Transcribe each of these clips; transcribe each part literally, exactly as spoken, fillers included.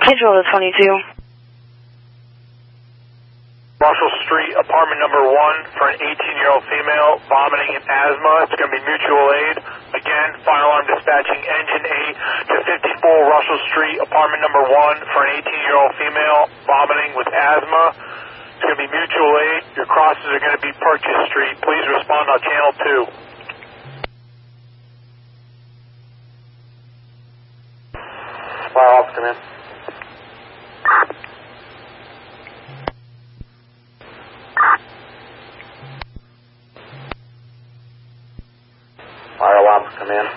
Control to twenty-two. Russell Street, apartment number one, for an eighteen-year-old female, vomiting and asthma. It's going to be mutual aid. Again, fire alarm dispatching engine eight to fifty-four Russell Street, apartment number one, for an eighteen-year-old female, vomiting with asthma. It's going to be mutual aid. Your crosses are going to be Purchase Street. Please respond on channel two. Fire officer, man. Fire alarm, come in.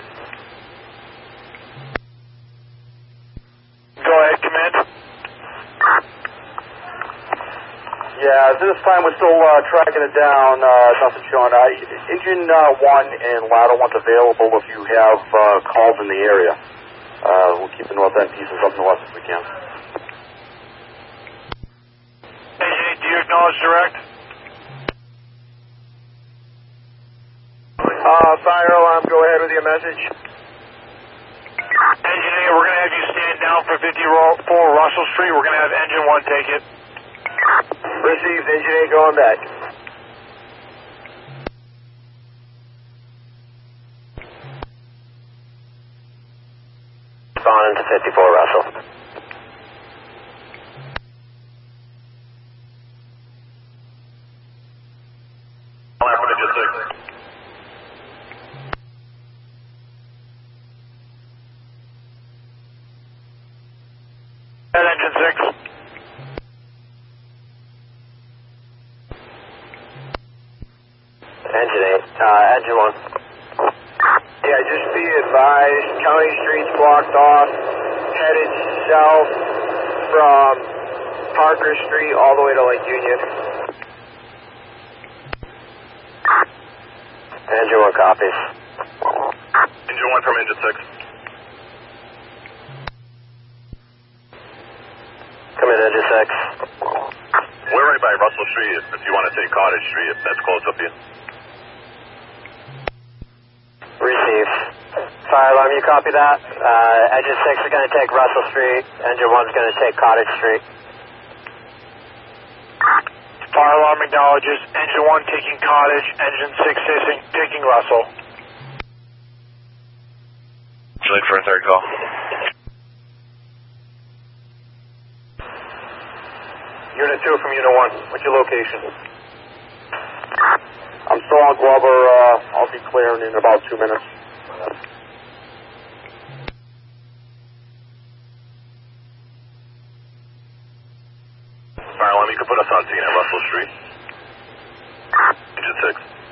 Go ahead, command. Yeah, at this time we're still uh, tracking it down. Uh, nothing showing. Uh, engine uh, one and ladder one's available if you have uh, calls in the area. Uh, we'll keep the north end pieces up north if we can. Engine eight, do you acknowledge direct? Uh, fire alarm, go ahead with your message. Engine eight, we're going to have you stand down for fifty-four Russell Street. We're going to have engine one take it. Received, engine eight going back. Responding to fifty-four Russell. Alarm for engine six. And engine six. Engine eight, uh, engine one. Yeah, just be advised, County Street's blocked off, headed south from Parker Street all the way to Lake Union. Engine one copies. Engine one from engine six. Come in, engine six. We're right by Russell Street if, if you want to take Cottage Street, if that's close up to you. Received. Fire alarm, you copy that? Uh, engine six is going to take Russell Street. Engine one is going to take Cottage Street. Fire alarm acknowledges. Engine one taking Cottage. Engine six taking, taking Russell. Late for a third call. Unit two from Unit one. What's your location? I'm still on Glover. Uh, I'll be clearing in about two minutes. Fire alarm, you can put us on scene at Russell Street. Engine six.